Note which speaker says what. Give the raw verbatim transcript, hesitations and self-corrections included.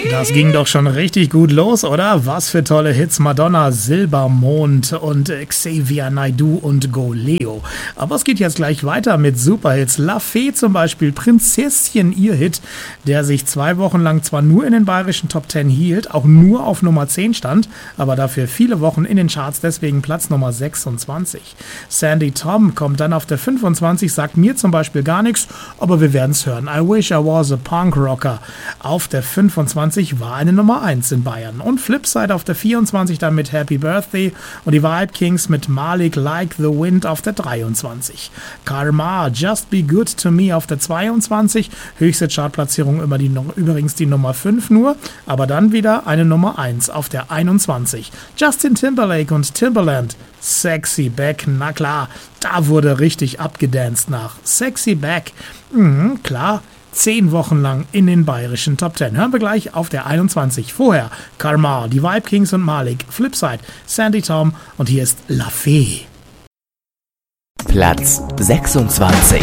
Speaker 1: Das ging doch schon richtig gut los, oder? Was für tolle Hits. Madonna, Silbermond und Xavier Naidoo und Go Leo. Aber es geht jetzt gleich weiter mit Superhits. La Fee zum Beispiel, Prinzesschen, ihr Hit, der sich zwei Wochen lang zwar nur in den bayerischen Top zehn hielt, auch nur auf Nummer zehn stand, aber dafür viele Wochen in den Charts, deswegen Platz Nummer sechsundzwanzig. Sandy Tom kommt dann auf der fünfundzwanzig, sagt mir zum Beispiel gar nichts, aber wir werden es hören. I Wish I Was a Punk Rocker. Auf der fünfundzwanzig war eine Nummer eins in Bayern. Und Flipside auf der vierundzwanzig dann mit Happy Birthday und die Vibe Kings mit Malik Like the Wind auf der dreiundzwanzig. Karma, Just Be Good to Me auf der zweiundzwanzig. Höchste Chartplatzierung über die, übrigens die Nummer fünf nur, aber dann wieder eine Nummer eins auf der einundzwanzig. Justin Timberlake und Timbaland. Sexy Back, na klar, da wurde richtig abgedanced nach Sexy Back. Mhm, klar. Zehn Wochen lang in den bayerischen Top zehn. Hören wir gleich auf der einundzwanzig. Vorher Karma, die Vibe Kings und Malik, Flipside, Sandy Tom und hier ist La Fee.
Speaker 2: Platz sechsundzwanzig.